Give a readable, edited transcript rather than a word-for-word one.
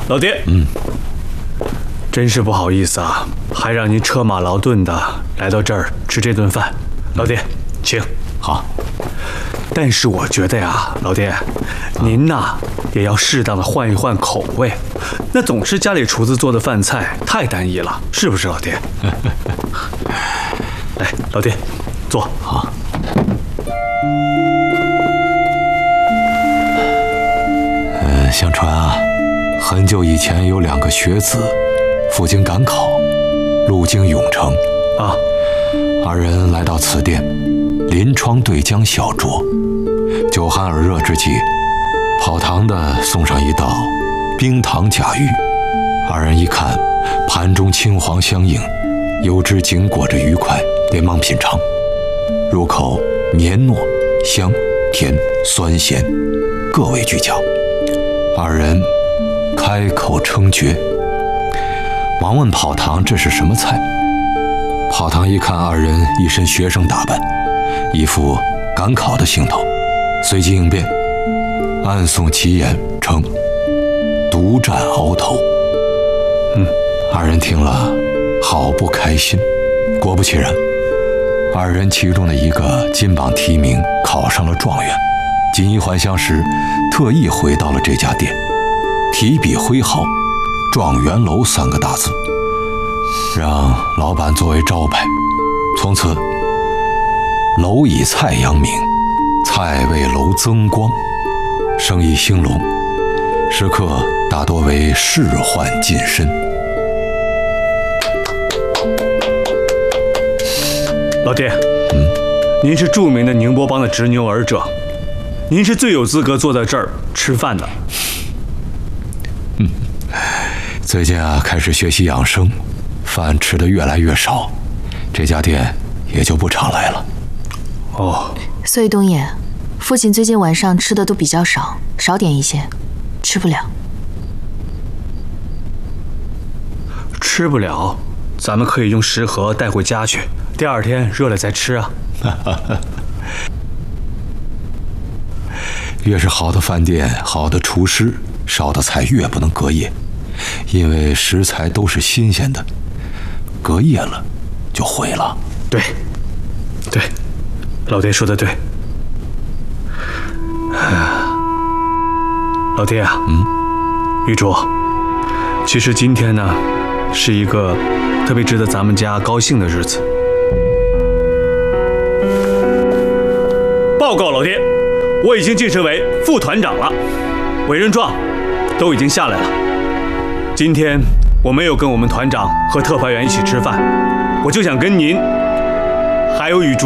老爹，真是不好意思啊，还让您车马劳顿的来到这儿吃这顿饭。老爹，请。 好。 但是我觉得呀，老爹，您呐也要适当的换一换口味，那总是家里厨子做的饭菜太单一了，是不是老爹？来，老爹，坐。 好。相传啊，很久以前有2个学子赴京赶考，路经永城啊 ，2人来到此店，临窗对浆小酌，酒酣耳热之际，跑堂的送上一道冰糖甲芋。2人一看，盘中青黄相映，油脂紧裹着愉快，连忙品尝。入口绵糯、香、甜、酸、咸，各味俱佳。2人开口称绝，忙问跑堂这是什么菜。跑堂一看2人一身学生打扮，一副赶考的兴头，随即应变，暗送其言称独占鳌头。2人听了好不开心。果不其然，2人其中的一个金榜题名，考上了状元。锦衣还乡时，特意回到了这家店，提笔挥毫“状元楼”3个大字，让老板作为招牌。从此，楼以菜扬名，菜为楼增光，生意兴隆，食客大多为仕宦近身。 老爹，您是著名的宁波帮的执牛耳者，您是最有资格坐在这儿吃饭的。 最近啊，开始学习养生，饭吃得越来越少，这家店也就不常来了。 哦， 所以东野，父亲最近晚上吃的都比较少，少点一些，吃不了。 吃不了，咱们可以用食盒带回家去，第2天热了再吃啊。 越是好的饭店、好的厨师，烧的菜越不能隔夜，因为食材都是新鲜的，隔夜了就毁了。 对，老爹说的对。老爹啊，玉竹，其实今天呢，是一个特别值得咱们家高兴的日子。报告老爹，我已经晋升为副团长了，委任状都已经下来了。今天我没有跟我们团长和特派员一起吃饭，我就想跟您还有雨竹